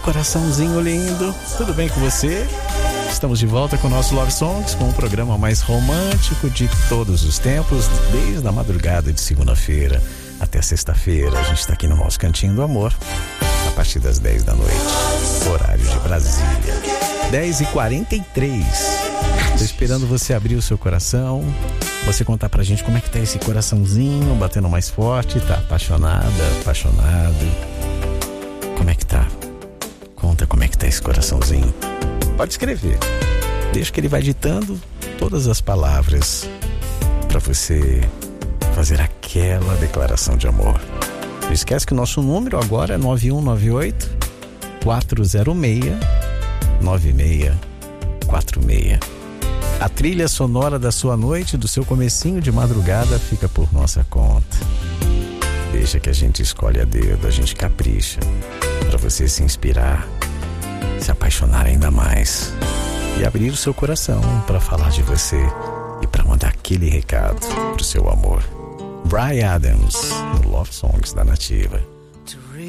coraçãozinho lindo, tudo bem com você? Estamos de volta com o nosso Love Songs, com o programa mais romântico de todos os tempos, desde a madrugada de segunda-feira até sexta-feira. A gente está aqui no nosso Cantinho do Amor, a partir das 10 da noite, horário de Brasília. 10h43. Tô esperando você abrir o seu coração, você contar pra gente como é que tá esse coraçãozinho batendo mais forte. Tá apaixonada, apaixonado? Como é que tá? Conta como é que tá esse coraçãozinho. Pode escrever. Deixa que ele vai ditando todas as palavras pra você fazer aquela declaração de amor. Não esquece que o nosso número agora é 9198-406-9646. A trilha sonora da sua noite, do seu comecinho de madrugada, fica por nossa conta. Deixa que a gente escolhe a dedo, a gente capricha para você se inspirar, se apaixonar ainda mais e abrir o seu coração para falar de você e para mandar aquele recado pro seu amor. Bryan Adams, no Love Songs da Nativa.